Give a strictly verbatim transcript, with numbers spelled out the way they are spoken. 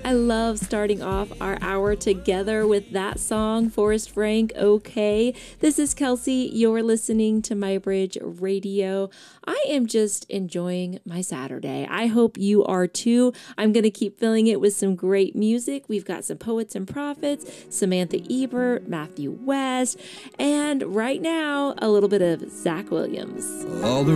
I love starting off our hour together with that song, Forrest Frank, Okay. This is Kelsey. You're listening to My Bridge Radio. I am just enjoying my Saturday. I hope you are too. I'm going to keep filling it with some great music. We've got some poets and prophets, Samantha Ebert, Matthew West, and right now, a little bit of Zach Williams. All the